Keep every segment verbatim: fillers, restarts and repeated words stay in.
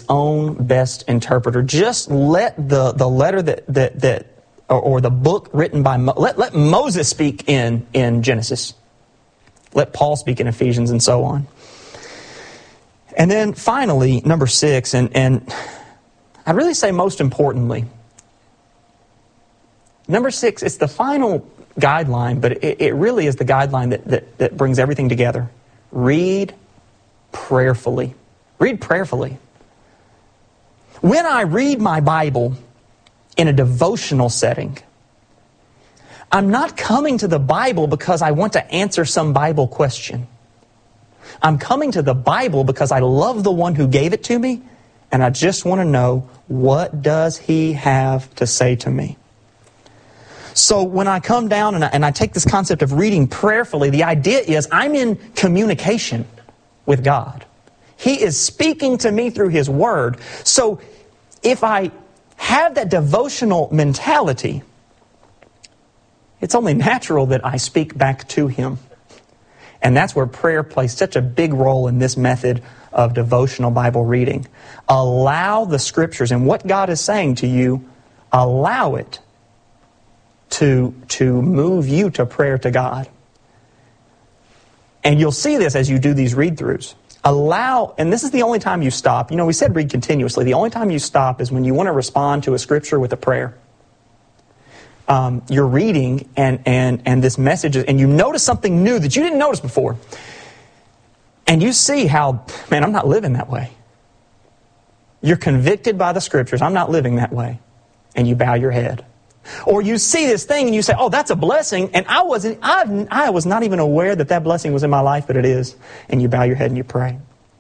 own best interpreter. Just let the, the letter that, that, that or, or the book written by, Mo, let, let Moses speak in, in Genesis. Let Paul speak in Ephesians and so on. And then finally, number six, and, and I'd really say most importantly, number six, it's the final guideline, but it, it really is the guideline that, that, that brings everything together. Read prayerfully. Read prayerfully. When I read my Bible in a devotional setting, I'm not coming to the Bible because I want to answer some Bible question. I'm coming to the Bible because I love the one who gave it to me, and I just want to know, what does He have to say to me? So when I come down and I, and I take this concept of reading prayerfully, the idea is I'm in communication with God. He is speaking to me through His Word. So if I have that devotional mentality, it's only natural that I speak back to Him. And that's where prayer plays such a big role in this method of devotional Bible reading. Allow the Scriptures and what God is saying to you, allow it to, to move you to prayer to God. And you'll see this as you do these read-throughs. Allow, and this is the only time you stop. You know, we said read continuously. The only time you stop is when you want to respond to a Scripture with a prayer. Um, you're reading and, and, and this message, and you notice something new that you didn't notice before. And you see how, man, I'm not living that way. You're convicted by the Scriptures. I'm not living that way. And you bow your head. Or you see this thing and you say, oh, that's a blessing. And I wasn't, I, I was not even aware that that blessing was in my life, but it is. And you bow your head and you pray.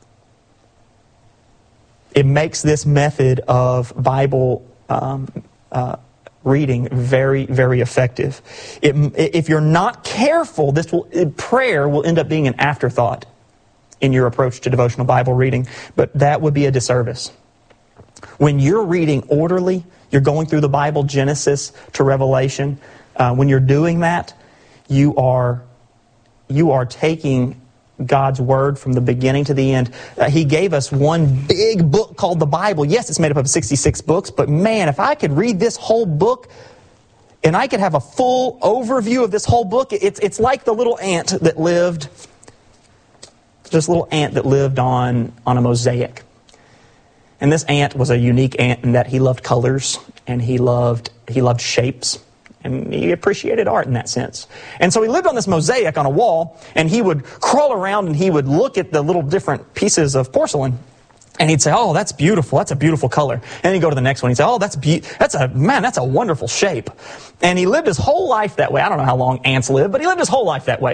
It makes this method of Bible um, uh, reading very, very effective. It, if you're not careful, this will, prayer will end up being an afterthought in your approach to devotional Bible reading, but that would be a disservice. When you're reading orderly, you're going through the Bible, Genesis to Revelation, uh, when you're doing that, you are, you are taking God's Word from the beginning to the end. Uh, he gave us one big book called the Bible. Yes, it's made up of sixty-six books, but man, if I could read this whole book and I could have a full overview of this whole book, it's, it's like the little ant that lived, this little ant that lived on, on a mosaic. And this ant was a unique ant in that he loved colors and he loved, he loved shapes. And he appreciated art in that sense. And so he lived on this mosaic on a wall, and he would crawl around and he would look at the little different pieces of porcelain. And he'd say, oh, that's beautiful. That's a beautiful color. And he'd go to the next one. He'd say, oh, that's be- that's a, man, that's a wonderful shape. And he lived his whole life that way. I don't know how long ants live, but he lived his whole life that way.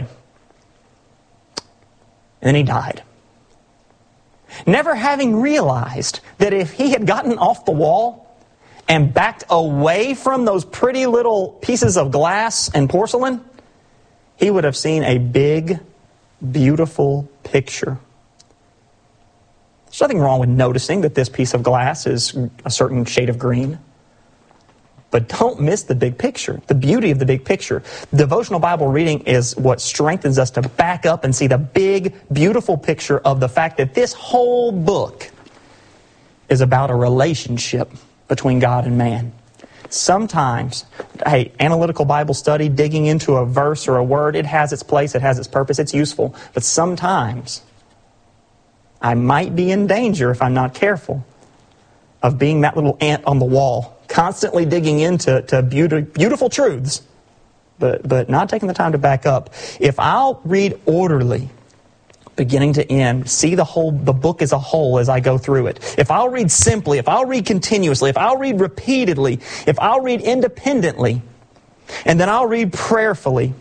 And then he died. Never having realized that if he had gotten off the wall and backed away from those pretty little pieces of glass and porcelain, he would have seen a big, beautiful picture. There's nothing wrong with noticing that this piece of glass is a certain shade of green. But don't miss the big picture, the beauty of the big picture. Devotional Bible reading is what strengthens us to back up and see the big, beautiful picture of the fact that this whole book is about a relationship between God and man. Sometimes, hey, analytical Bible study, digging into a verse or a word, it has its place, it has its purpose, it's useful. But sometimes, I might be in danger if I'm not careful of being that little ant on the wall, constantly digging into to beauty, beautiful truths, but, but not taking the time to back up. If I'll read orderly, beginning to end, see the whole, the book as a whole as I go through it. If I'll read simply, if I'll read continuously, if I'll read repeatedly, if I'll read independently, and then I'll read prayerfully,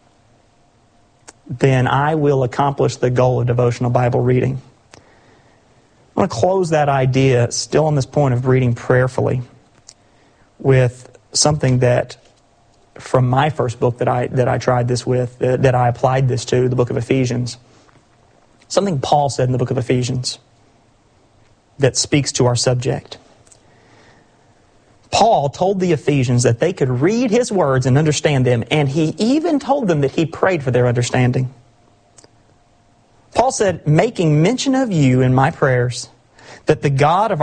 then I will accomplish the goal of devotional Bible reading. I want to close that idea, still on this point of reading prayerfully, with something that, from my first book that I that I tried this with, that, that I applied this to, the book of Ephesians. Something Paul said in the book of Ephesians that speaks to our subject. Paul told the Ephesians that they could read his words and understand them, and he even told them that he prayed for their understanding. Paul said, making mention of you in my prayers, that the God of